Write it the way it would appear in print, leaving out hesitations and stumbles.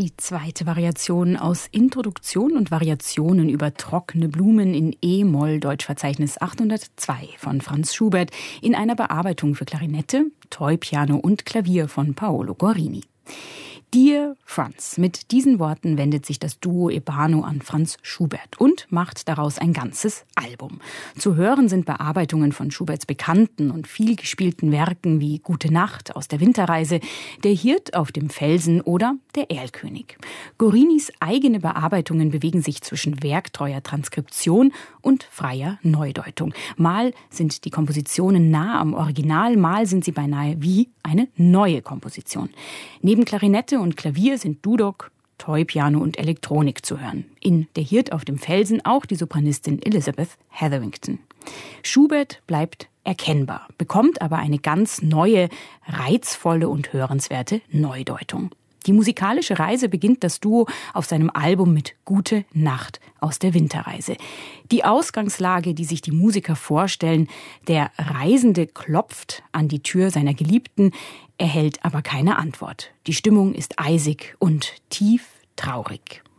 Die zweite Variation aus Introduktion und Variationen über trockene Blumen in E-Moll, Deutschverzeichnis 802 von Franz Schubert, in einer Bearbeitung für Klarinette, Toy-Piano und Klavier von Paolo Guarrini. Dear Franz, mit diesen Worten wendet sich das Duo Ebano an Franz Schubert und macht daraus ein ganzes Album. Zu hören sind Bearbeitungen von Schuberts bekannten und vielgespielten Werken wie Gute Nacht aus der Winterreise, Der Hirt auf dem Felsen oder Der Erlkönig. Guarinis eigene Bearbeitungen bewegen sich zwischen werktreuer Transkription und freier Neudeutung. Mal sind die Kompositionen nah am Original, mal sind sie beinahe wie eine neue Komposition. Neben Klarinette und Klavier sind Dudok, Toy-Piano und Elektronik zu hören. In Der Hirt auf dem Felsen auch die Sopranistin Elizabeth Hetherington. Schubert bleibt erkennbar, bekommt aber eine ganz neue, reizvolle und hörenswerte Neudeutung. Die musikalische Reise beginnt das Duo auf seinem Album mit Gute Nacht aus der Winterreise. Die Ausgangslage, die sich die Musiker vorstellen, der Reisende klopft an die Tür seiner Geliebten, erhält aber keine Antwort. Die Stimmung ist eisig und tief traurig.